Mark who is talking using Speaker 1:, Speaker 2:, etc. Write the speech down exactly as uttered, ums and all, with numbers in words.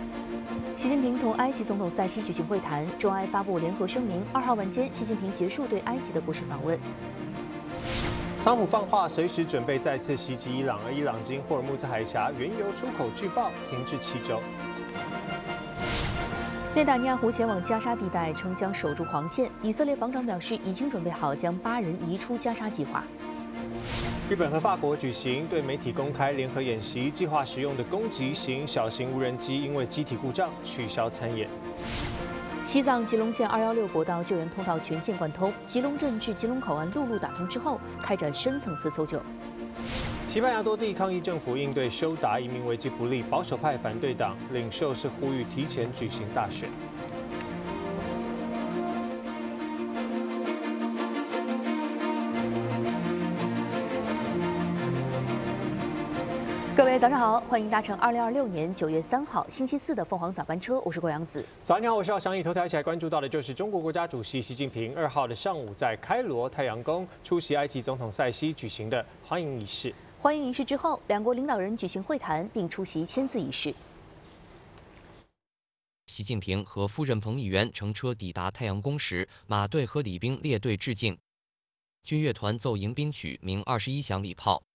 Speaker 1: 习近平同埃及总统塞西举行会谈，中埃发布联合声明。二号晚间，习近平结束对埃及的国事访问。
Speaker 2: 汤普放话，随时准备再次袭击伊朗，而伊朗经霍尔木兹海峡原油出口据报停滞七周。
Speaker 1: 内塔尼亚胡前往加沙地带，称将守住黄线。以色列防长表示，已经准备好将八人移出加沙计划。
Speaker 2: 日本和法国举行对媒体公开联合演习，计划使用的攻击型小型无人机因为机体故障取消参演。
Speaker 1: 西藏吉隆县二幺六国道救援通道全线贯通，吉隆镇至吉隆口岸陆路打通之后，开展深层次搜救。
Speaker 2: 西班牙多地抗议政府应对修达移民危机不利，保守派反对党领袖是呼吁提前举行大选。
Speaker 1: 各位早上好，欢迎搭乘二零二六年九月三号星期四的凤凰早班车，我是郭阳子。
Speaker 2: 早上好，我是要详以头条一起来关注到的就是中国国家主席习近平二号的上午在开罗太阳宫出席埃及总统塞西举行的欢迎仪式。
Speaker 1: 欢迎仪式之后，两国领导人举行会谈，并出席签字仪式。
Speaker 3: 习近平和夫人彭丽媛乘车抵达太阳宫时，马队和礼兵列队致敬，军乐团奏迎宾曲，鸣二十一响礼炮。